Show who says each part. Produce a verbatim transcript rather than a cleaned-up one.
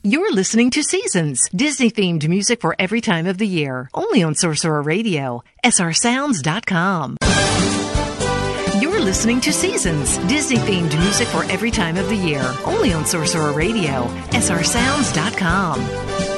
Speaker 1: You're listening to Seasons, Disney-themed music for every time of the year. Only on Sorcerer Radio, S R sounds dot com. You're listening to Seasons, Disney-themed music for every time of the year. Only on Sorcerer Radio, S R sounds dot com.